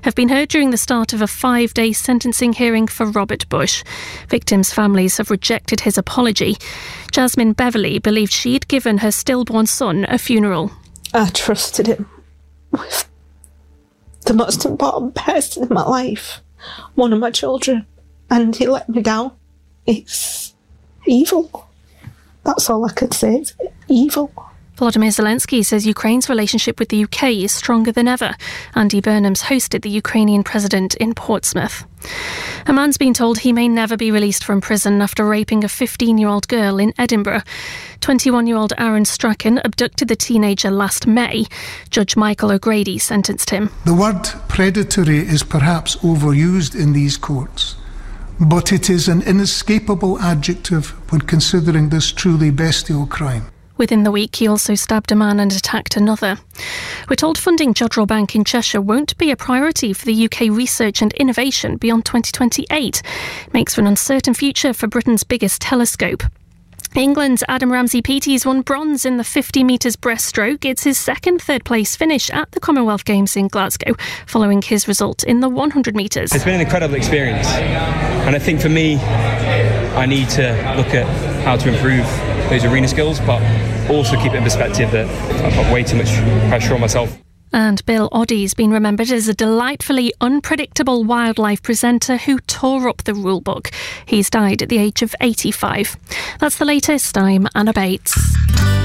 have been heard during the start of a 5-day sentencing hearing for Robert Bush. Victims' families have rejected his apology. Jasmine Beverley believed she'd given her stillborn son a funeral. I trusted him with the most important person in my life, one of my children, and he let me down. It's evil. That's all I can say. It's evil. Volodymyr Zelensky says Ukraine's relationship with the UK is stronger than ever. Andy Burnham's hosted the Ukrainian president in Portsmouth. A man's been told he may never be released from prison after raping a 15-year-old girl in Edinburgh. 21-year-old Aaron Strachan abducted the teenager last May. Judge Michael O'Grady sentenced him. The word predatory is perhaps overused in these courts, but it is an inescapable adjective when considering this truly bestial crime. Within the week, he also stabbed a man and attacked another. We're told funding Jodrell Bank in Cheshire won't be a priority for the UK research and innovation beyond 2028. Makes for an uncertain future for Britain's biggest telescope. England's Adam Ramsey-Petey's won bronze in the 50 metres breaststroke. It's his second third-place finish at the Commonwealth Games in Glasgow, following his result in the 100 metres. It's been an incredible experience, and I think for me, I need to look at how to improve those arena skills, but also keep it in perspective that I've got way too much pressure on myself. And Bill Oddie's been remembered as a delightfully unpredictable wildlife presenter who tore up the rulebook. He's died at the age of 85. That's the latest. I'm Anna Bates.